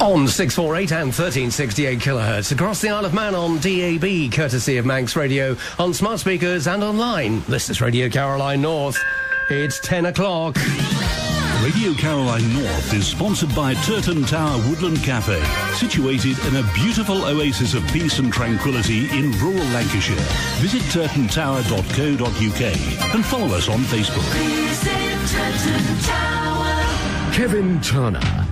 On 648 and 1368 kilohertz across the Isle of Man on DAB, courtesy of Manx Radio, on smart speakers and online. This is Radio Caroline North. It's 10 o'clock. Radio Caroline North is sponsored by Turton Tower Woodland Cafe, situated in a beautiful oasis of peace and tranquility in rural Lancashire. Visit turtontower.co.uk and follow us on Facebook. Kevin Turner